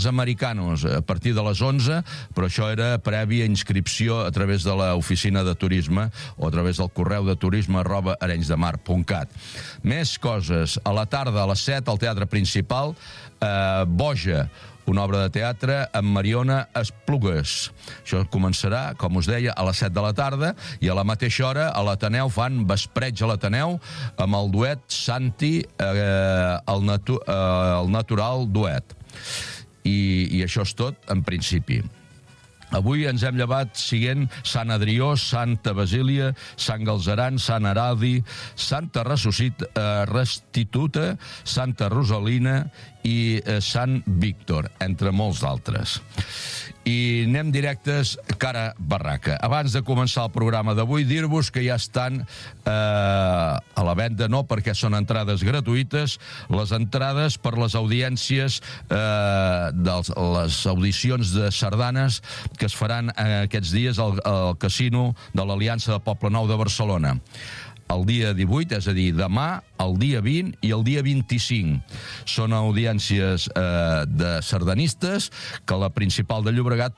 americanos a partir de les 11, però això era prèvia inscripció a través de l'oficina de turisme o a través del correu de turisme@arenysdemar.cat. Més coses. A la tarda, a les 7, al Teatre Principal, Boja, una obra de teatre amb Mariona Esplugues. Això començarà, com us deia, a les 7 de la tarda, i a la mateixa hora a l'Ateneu fan Vespreig a l'Ateneu amb el duet Santi, el Natural Duet. I això és tot, en principi. Avui ens hem llevat siguent Sant Adrió, Santa Basília, Sant Galzeran, Sant Heraldi, Santa Restituta, Santa Rosalina i Sant Víctor, entre molts d'altres. I anem directes cara barraca. Abans de començar el programa d'avui, dir-vos que ja estan a la venda, no perquè són entrades gratuïtes, les entrades per les audiències de les audicions de sardanes que es faran aquests dies al Casino de l'Aliança de Poblenou de Barcelona. El dia 18, és a dir, demà, el dia 20 i el dia 25. Són audiències de sardanistes que la Principal de Llobregat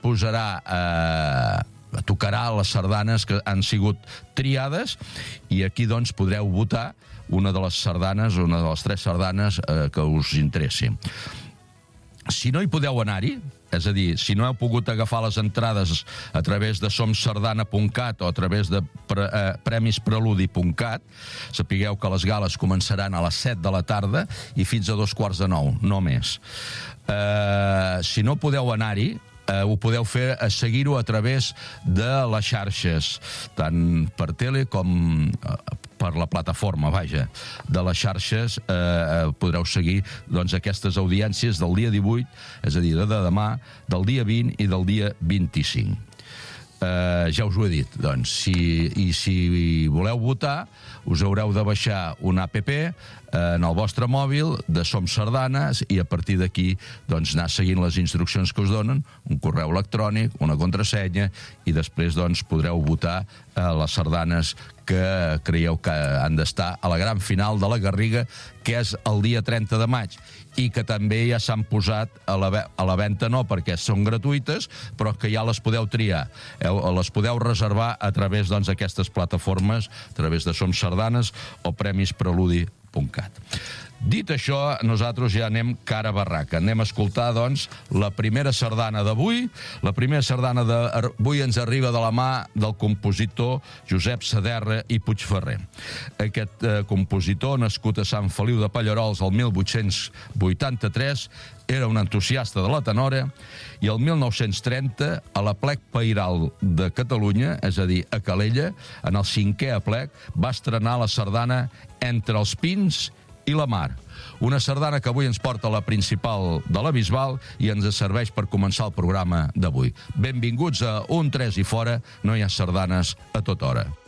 tocarà les sardanes que han sigut triades, i aquí doncs podreu votar una de les sardanes, una de les 3 sardanes que us interessi. Si no hi podeu anar-hi, és a dir, si no heu pogut agafar les entrades a través de somsardana.cat o a través de premispreludi.cat, sapigueu que les gales començaran a les 7 de la tarda i fins a 9:15, no més. Si no podeu anar-hi, ho podeu fer a seguir-ho a través de les xarxes, tant per tele com per la plataforma, vaja, de les xarxes. Podreu seguir doncs aquestes audiències del dia 18, és a dir, de demà, del dia 20 i del dia 25. Ja us ho he dit, doncs, si voleu votar, us haureu de baixar una app en el vostre mòbil de Som Sardanes, i a partir d'aquí doncs anar seguint les instruccions que us donen, un correu electrònic, una contrasenya, i després doncs podreu votar les sardanes que creieu que han d'estar a la gran final de la Garriga, que és el dia 30 de maig, i que també ja s'han posat a la venda, no perquè són gratuïtes, però que ja les podeu triar, les podeu reservar a través d'aquestes plataformes, a través de Som Sardanes o premispreludi.cat. Dit això, nosaltres ja anem cara barraca. Anem a escoltar, doncs, la primera sardana d'avui. La primera sardana d'avui ens arriba de la mà del compositor Josep Saderra i Puigferrer. Aquest compositor, nascut a Sant Feliu de Pallerols el 1883, era un entusiasta de la tenora, i el 1930, a l'Aplec Pairal de Catalunya, és a dir, a Calella, en el 5è aplec, va estrenar la sardana Entre els pins i la mar. Una sardana que avui ens porta a la Principal de la Bisbal i ens serveix per començar el programa d'avui. Benvinguts a Un 3 i Fora, no hi ha sardanes a tota hora.